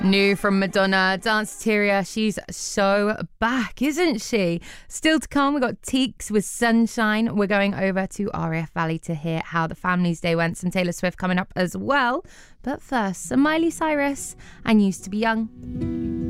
New from Madonna, Danceteria. She's so back, isn't she? Still to come, we've got Teeks with Sunshine. We're going over to RAF Valley to hear how the family's day went. Some Taylor Swift coming up as well. But first, some Miley Cyrus and Used to Be Young.